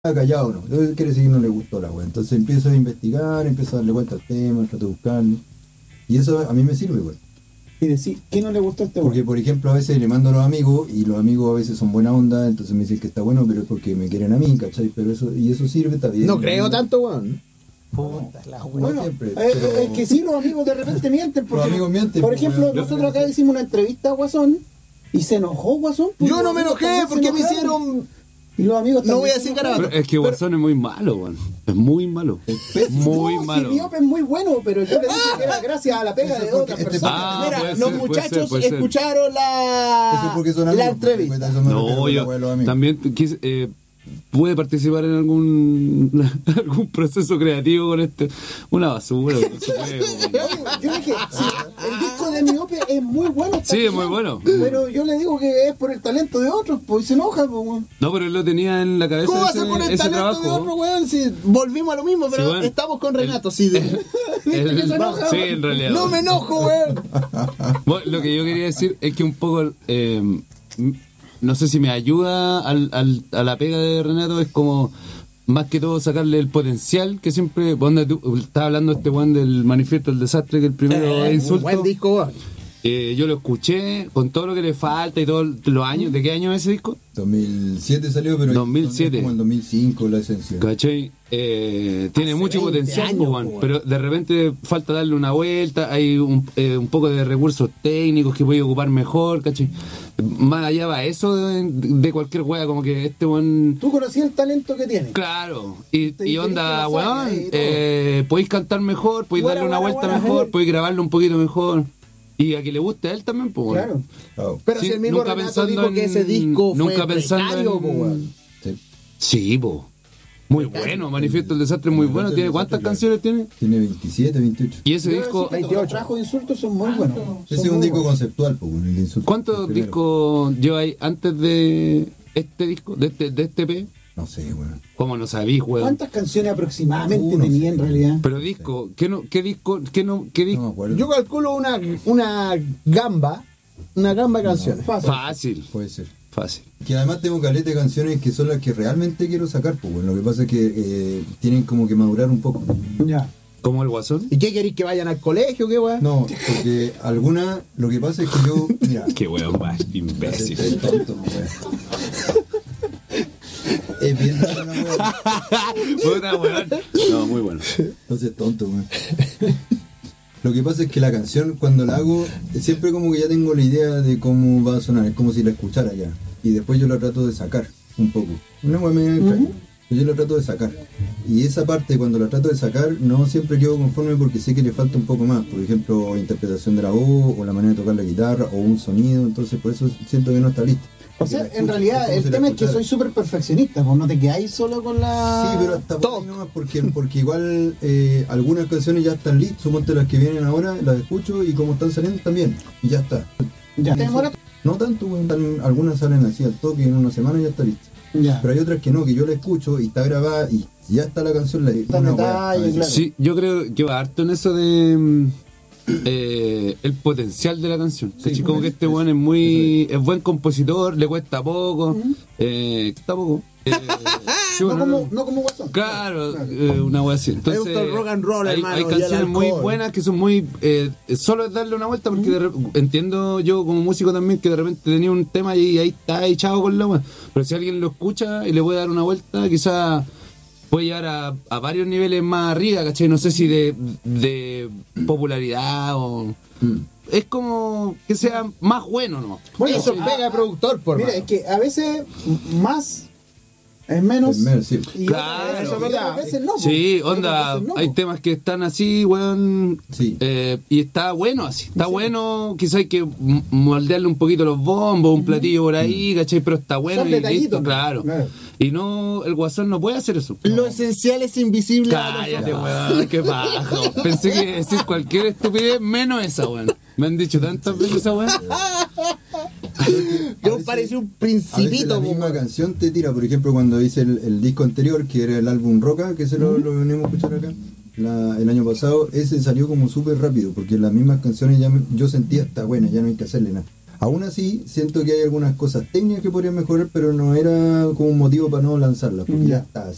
callado, ¿no? Entonces quiere decir que no le gustó la wea. Entonces empiezo a investigar, empiezo a darle vuelta al tema, trato de buscarlo. Y eso a mí me sirve, güey. Y decir, ¿qué no le gustó a este Porque, weón? por ejemplo, a veces le mando a los amigos y los amigos a veces son buena onda, entonces me dicen que está bueno, pero es porque me quieren a mí, ¿cachai? Pero eso, y eso sirve, está bien. No creo tanto, weón. Puta la No bueno, siempre, pero- es que sí, los amigos de repente mienten. Porque, Los amigos mienten, por pues, ejemplo, weón. nosotros acá hicimos una entrevista a Guasón y se enojó Guasón. pues, Yo no los me amigos enojé también se porque me enojaron. hicieron. Y los amigos No también voy a se decir enojaron. garabato. Es que Guasón es muy malo, weón. Es muy malo. Muy No, malo. Si Miope es muy bueno, pero yo le dije que era gracias a la pega Eso de es porque otras este personas. Ah, Mira, puede los ser, muchachos puede ser. escucharon Eso es porque son amigos. la porque entrevista. eso me refiero No, con la yo wea de los amigos. también pude participar en algún algún proceso creativo con este. Una basura. No se puede, weón. Yo dije, sí, el disco de Miope es muy bueno. está Sí, es bien, muy bueno. Pero yo le digo que es por el talento de otros, pues y se enoja, pues, weón. No, pero él lo tenía en la cabeza ¿Cómo va a ser por el ese talento trabajo. de otro, weón? Si volvimos a lo mismo, pero Sí, weón. estamos con Renato. Sí, El- se enoja? sí, en realidad. no me enojo, weón. Bueno, lo que yo quería decir es que un poco, no sé si me ayuda a la pega de Renato, es como más que todo sacarle el potencial que siempre, cuando tú estás hablando este weón del manifiesto del desastre, que el primero es Un insulto, buen disco, weón. yo lo escuché con todo lo que le falta y todos los años. ¿De qué año es ese disco? 2007 salió, pero 2007. es como el 2005 la esencia. ¿Cachai? Tiene mucho 20 potencial, años, weón, weón. pero de repente falta darle una vuelta, hay un poco de recursos técnicos que puede ocupar mejor, ¿cachai? Más allá va eso de cualquier wea, como que este weón... Tú conocías el talento que tiene. Claro, y Te onda, diferiste la weón, saga y podéis cantar mejor, podéis Buena, darle una buena, vuelta buena, mejor, hey. podéis grabarlo un poquito mejor, y a que le guste a él también, pues, weón. Claro. Claro. Pero Sí, si el mismo nunca Renato pensando dijo que en- ese disco nunca fue pensando precario, en- po, weón. Sí. Sí, po. Muy bueno, Manifiesto del Desastre, muy bueno. ¿Tiene cuántas canciones tiene? Tiene 27, 28. Y ese Yo disco, decía que los trabajos de insultos son muy buenos. Ese Son es un muy disco buenos. conceptual, pues, bueno, el de insulto. ¿cuántos El primero. discos lleváis antes de este disco, de este EP? No sé, bueno. ¿Cómo no sabéis, weón? ¿Cuántas canciones aproximadamente Uno, tenía sí. en realidad? Pero disco, ¿qué disco, qué No me disco? acuerdo. Yo calculo una gamba de canciones. Fácil, Puede ser. fácil. Que además tengo caleta de canciones que son las que realmente quiero sacar, pues bueno. Lo que pasa es que tienen como que madurar un poco. Ya. ¿Como el Guasón? ¿Y qué queréis que vayan al colegio, qué weón? No, porque algunas, lo que pasa es que yo, mira, Qué weón más imbécil. es tonto, weón. Es bien raro la weá. Puta, weón. No, muy bueno. Entonces tonto, weón. Lo que pasa es que la canción cuando la hago, siempre como que ya tengo la idea de cómo va a sonar, es como si la escuchara ya. Y después yo la trato de sacar un poco. Una weá medio extraña. Yo la trato de sacar. Y esa parte cuando la trato de sacar, no siempre quedo conforme porque sé que le falta un poco más. Por ejemplo, interpretación de la voz, o la manera de tocar la guitarra, o un sonido. Entonces por eso siento que no está lista. O sea, Porque la en escucho, realidad como el si la tema es que escuchara. soy súper perfeccionista, pues no te quedáis solo con la... Sí, pero hasta por ahí nomás, porque igual algunas canciones ya están listas, suponte las que vienen ahora, las escucho y como están saliendo también, y ya está. Ya. ¿Te demora? No tanto, weón, algunas salen así al toque y en una semana ya está lista. Ya. Pero hay otras que no, que yo la escucho y está grabada y ya está la canción, la Está una detalle, weá, a veces. claro. Sí, yo creo que va harto en eso de el potencial de la canción. Sí, Sí, como que este eso, weón es buen compositor, le cuesta poco, está poco. Sí, No bueno, como Guasón. Claro, una wea así. Entonces, gusta el rock and roll, hay, hermano, hay y el canciones muy alcohol. buenas que son muy... solo es darle una vuelta porque entiendo yo como músico también que de repente tenía un tema y ahí está echado con la wea. Pero si alguien lo escucha y le puede dar una vuelta, quizás puede llegar a varios niveles más arriba, ¿cachai? No sé si de popularidad o... Es como que sea más bueno, ¿no? Bueno, Eso pega de productor, por Mira, mano. es que a veces más es menos. Es menos, sí. Y Claro. otras veces no. Sí, pues. onda, Otras veces no, hay pues. temas que están así, weón, Sí. y está bueno así, está bueno, quizá hay que moldearle un poquito los bombos, un platillo por ahí, ¿cachai? Pero está bueno Son y detallitos, listo, ¿no? claro. Claro. Y no, el Guasón no puede hacer eso. Lo esencial es invisible. Cállate, weón, qué bajo. Pensé que iba a decir cualquier estupidez menos esa, weón. Me han dicho tantas veces esa weón. Yo parecía un A veces principito, la po, misma weón. canción te tira, por ejemplo, cuando hice el disco anterior, que era el álbum Roca, que se lo venimos a escuchar acá, el año pasado, ese salió como súper rápido, porque las mismas canciones yo sentía está buena, ya no hay que hacerle nada. Aún así, siento que hay algunas cosas técnicas que podrían mejorar, pero no era como un motivo para no lanzarlas, porque ya está.